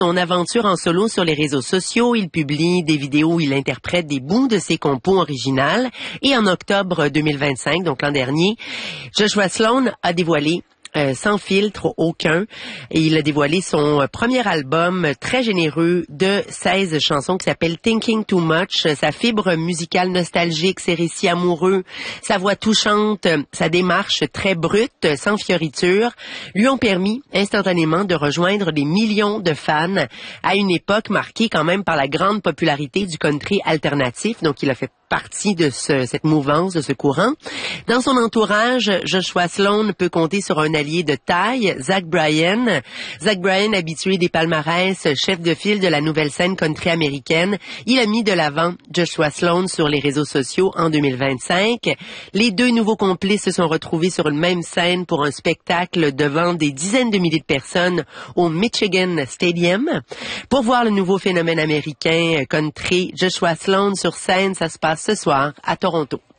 son aventure en solo sur les réseaux sociaux. Il publie des vidéos où il interprète des bouts de ses compos originales. Et en octobre 2025, donc l'an dernier, Joshua Sloan a dévoilé sans filtre aucun. Et il a dévoilé son premier album très généreux de 16 chansons qui s'appelle Thinking Too Much. Sa fibre musicale nostalgique, ses récits amoureux, sa voix touchante, sa démarche très brute, sans fioriture, lui ont permis instantanément de rejoindre des millions de fans à une époque marquée quand même par la grande popularité du country alternatif. Donc il a fait partie de cette mouvance, de ce courant. Dans son entourage, Joshua Sloan peut compter sur un allié de taille, Zach Bryan. Zach Bryan, habitué des palmarès, chef de file de la nouvelle scène country américaine, il a mis de l'avant Joshua Sloan sur les réseaux sociaux en 2025. Les deux nouveaux complices se sont retrouvés sur une même scène pour un spectacle devant des dizaines de milliers de personnes au Michigan Stadium. Pour voir le nouveau phénomène américain country, Joshua Sloan sur scène, ça se passe ce soir à Toronto.